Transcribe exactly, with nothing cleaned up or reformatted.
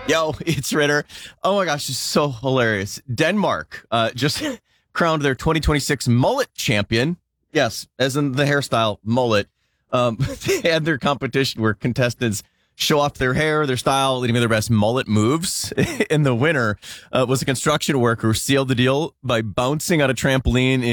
Yo, it's Ritter. Oh my gosh, it's so hilarious. Denmark uh, just crowned their twenty twenty-six mullet champion. Yes, as in the hairstyle mullet. Um, they had their competition where contestants show off their hair, their style, leading to their best mullet moves. And the winner uh, was a construction worker who sealed the deal by bouncing on a trampoline